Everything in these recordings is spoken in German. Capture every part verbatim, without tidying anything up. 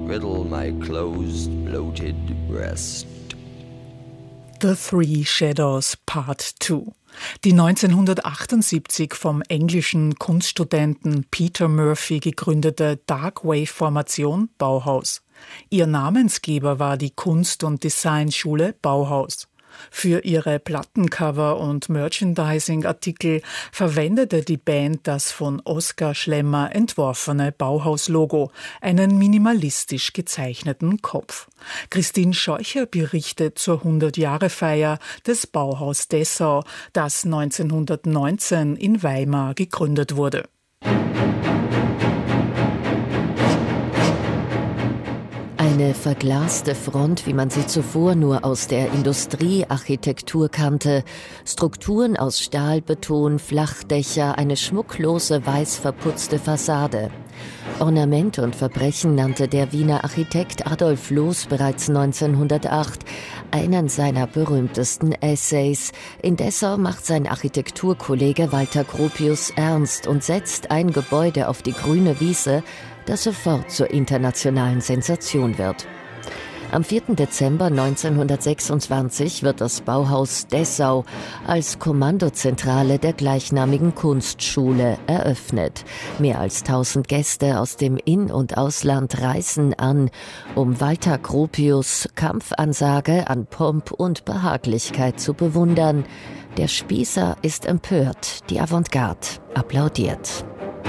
riddle my closed, bloated breast. The Three Shadows Part zwei. Die neunzehnhundertachtundsiebzig vom englischen Kunststudenten Peter Murphy gegründete Dark Wave-Formation Bauhaus. Ihr Namensgeber war die Kunst- und Designschule Bauhaus. Für ihre Plattencover und Merchandising-Artikel verwendete die Band das von Oskar Schlemmer entworfene Bauhaus-Logo, einen minimalistisch gezeichneten Kopf. Christine Scheucher berichtet zur hundert-Jahre-Feier des Bauhaus Dessau, das neunzehnhundertneunzehn in Weimar gegründet wurde. Eine verglaste Front, wie man sie zuvor nur aus der Industriearchitektur kannte, Strukturen aus Stahlbeton, Flachdächer, eine schmucklose, weiß verputzte Fassade. Ornament und Verbrechen nannte der Wiener Architekt Adolf Loos bereits neunzehnhundertacht einen seiner berühmtesten Essays. In Dessau macht sein Architekturkollege Walter Gropius ernst und setzt ein Gebäude auf die grüne Wiese, das sofort zur internationalen Sensation wird. Am vierten Dezember neunzehnhundertsechsundzwanzig wird das Bauhaus Dessau als Kommandozentrale der gleichnamigen Kunstschule eröffnet. Mehr als tausend Gäste aus dem In- und Ausland reisen an, um Walter Gropius' Kampfansage an Pomp und Behaglichkeit zu bewundern. Der Spießer ist empört, die Avantgarde applaudiert.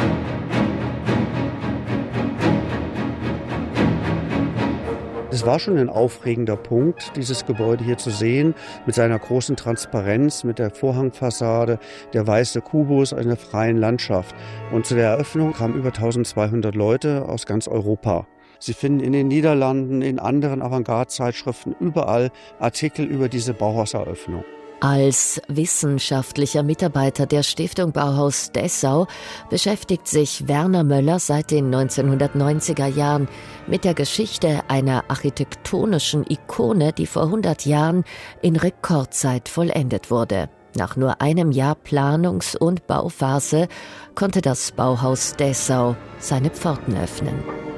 Es war schon ein aufregender Punkt, dieses Gebäude hier zu sehen, mit seiner großen Transparenz, mit der Vorhangfassade, der weiße Kubus, einer freien Landschaft. Und zu der Eröffnung kamen über eintausendzweihundert Leute aus ganz Europa. Sie finden in den Niederlanden, in anderen Avantgarde-Zeitschriften überall Artikel über diese Bauhauseröffnung. Als wissenschaftlicher Mitarbeiter der Stiftung Bauhaus Dessau beschäftigt sich Werner Möller seit den neunzehnhundertneunziger Jahren mit der Geschichte einer architektonischen Ikone, die vor hundert Jahren in Rekordzeit vollendet wurde. Nach nur einem Jahr Planungs- und Bauphase konnte das Bauhaus Dessau seine Pforten öffnen.